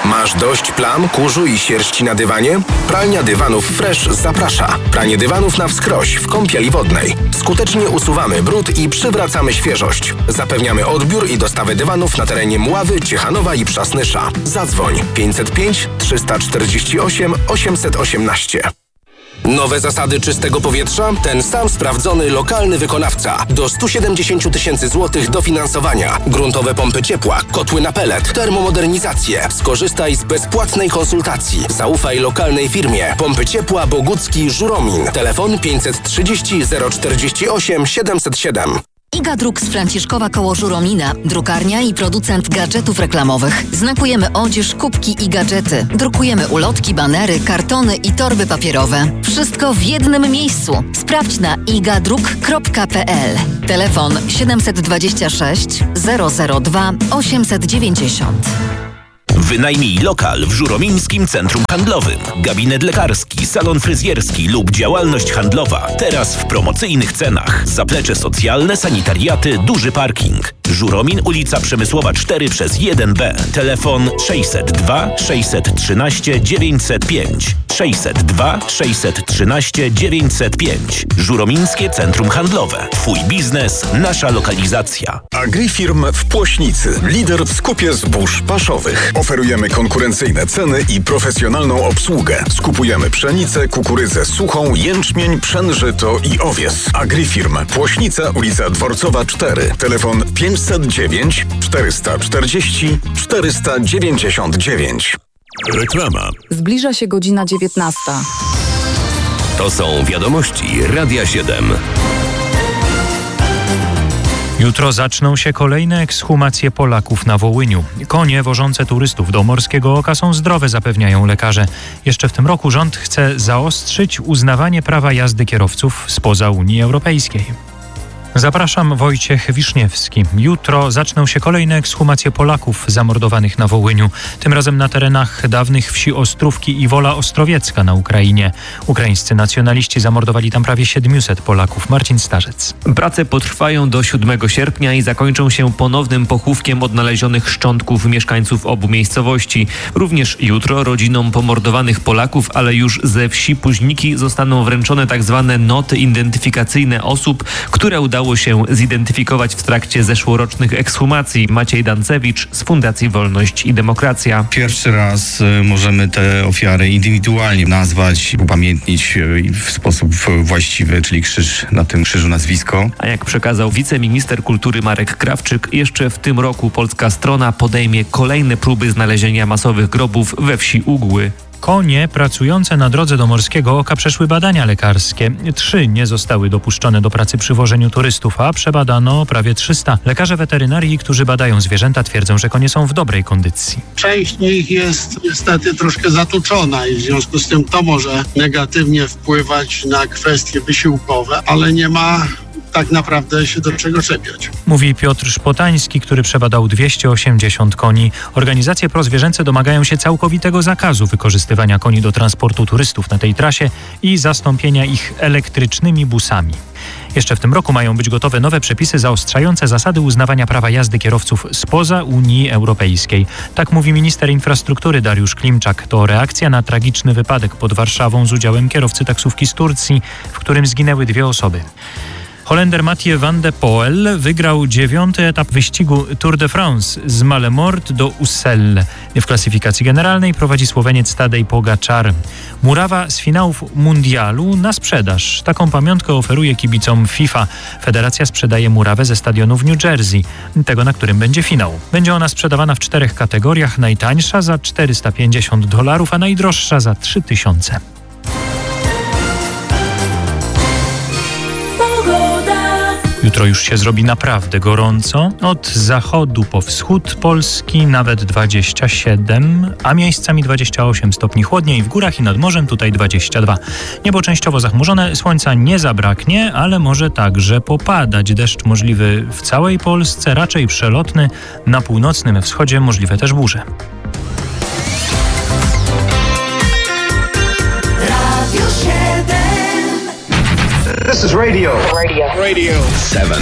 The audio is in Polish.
Masz dość plam, kurzu i sierści na dywanie? Pralnia Dywanów Fresh zaprasza. Pranie dywanów na wskroś w kąpieli wodnej. Skutecznie usuwamy brud i przywracamy świeżość. Zapewniamy odbiór i dostawę dywanów na terenie Mławy, Ciechanowa i Przasnysza. Zadzwoń 505 348 818. Nowe zasady czystego powietrza? Ten sam sprawdzony lokalny wykonawca. Do 170 000 złotych dofinansowania. Gruntowe pompy ciepła, kotły na pelet, termomodernizację. Skorzystaj z bezpłatnej konsultacji. Zaufaj lokalnej firmie. Pompy ciepła Bogucki Żuromin. Telefon 530 048 707. Iga Druk z Franciszkowa koło Żuromina. Drukarnia i producent gadżetów reklamowych. Znakujemy odzież, kubki i gadżety. Drukujemy ulotki, banery, kartony i torby papierowe. Wszystko w jednym miejscu. Sprawdź na igadruk.pl. Telefon 726 002 890. Wynajmij lokal w Żuromińskim Centrum Handlowym. Gabinet lekarski, salon fryzjerski lub działalność handlowa. Teraz w promocyjnych cenach. Zaplecze socjalne, sanitariaty, duży parking. Żuromin, ulica Przemysłowa 4/1B. Telefon 602 613 905. 602 613 905. Żuromińskie Centrum Handlowe. Twój biznes, nasza lokalizacja. Agrifirm w Płośnicy. Lider w skupie zbóż paszowych. Oferujemy konkurencyjne ceny i profesjonalną obsługę. Skupujemy pszenicę, kukurydzę suchą, jęczmień, pszen, żyto i owies. Agrifirm. Płośnica, ulica Dworcowa 4. Telefon 509 440 499. Reklama. Zbliża się godzina 19. To są wiadomości Radia 7. Jutro zaczną się kolejne ekshumacje Polaków na Wołyniu. Konie wożące turystów do Morskiego Oka są zdrowe, zapewniają lekarze. Jeszcze w tym roku rząd chce zaostrzyć uznawanie prawa jazdy kierowców spoza Unii Europejskiej. Zapraszam, Wojciech Wiszniewski. Jutro zaczną się kolejne ekshumacje Polaków zamordowanych na Wołyniu. Tym razem na terenach dawnych wsi Ostrówki i Wola Ostrowiecka na Ukrainie. Ukraińscy nacjonaliści zamordowali tam prawie 700 Polaków. Marcin Starzec. Prace potrwają do 7 sierpnia i zakończą się ponownym pochówkiem odnalezionych szczątków mieszkańców obu miejscowości. Również jutro rodzinom pomordowanych Polaków, ale już ze wsi Późniki, zostaną wręczone tzw. noty identyfikacyjne osób, które udało się zidentyfikować w trakcie zeszłorocznych ekshumacji. Maciej Dancewicz z Fundacji Wolność i Demokracja. Pierwszy raz możemy te ofiary indywidualnie nazwać, upamiętnić w sposób właściwy, czyli krzyż, na tym krzyżu nazwisko. A jak przekazał wiceminister kultury Marek Krawczyk, jeszcze w tym roku polska strona podejmie kolejne próby znalezienia masowych grobów we wsi Ugły. Konie pracujące na drodze do Morskiego Oka przeszły badania lekarskie. 3 nie zostały dopuszczone do pracy przy wożeniu turystów, a przebadano prawie 300. Lekarze weterynarii, którzy badają zwierzęta, twierdzą, że konie są w dobrej kondycji. Część z nich jest niestety troszkę zatuczona i w związku z tym to może negatywnie wpływać na kwestie wysiłkowe, ale nie ma tak naprawdę się do czego czepiać. Mówi Piotr Szpotański, który przebadał 280 koni. Organizacje prozwierzęce domagają się całkowitego zakazu wykorzystywania koni do transportu turystów na tej trasie i zastąpienia ich elektrycznymi busami. Jeszcze w tym roku mają być gotowe nowe przepisy zaostrzające zasady uznawania prawa jazdy kierowców spoza Unii Europejskiej. Tak mówi minister infrastruktury Dariusz Klimczak. To reakcja na tragiczny wypadek pod Warszawą z udziałem kierowcy taksówki z Turcji, w którym zginęły 2 osoby. Holender Mathieu van de Poel wygrał 9. etap wyścigu Tour de France z Malemort do Ussel. W klasyfikacji generalnej prowadzi Słoweniec Tadej Pogačar. Murawa z finałów mundialu na sprzedaż. Taką pamiątkę oferuje kibicom FIFA. Federacja sprzedaje murawę ze stadionu w New Jersey, tego na którym będzie finał. Będzie ona sprzedawana w 4 kategoriach. Najtańsza za $450, a najdroższa za 3000. Jutro już się zrobi naprawdę gorąco. Od zachodu po wschód Polski nawet 27, a miejscami 28 stopni chłodniej. W górach i nad morzem tutaj 22. Niebo częściowo zachmurzone, słońca nie zabraknie, ale może także popadać. Deszcz możliwy w całej Polsce, raczej przelotny. Na północnym wschodzie możliwe też burze. This is Radio 7.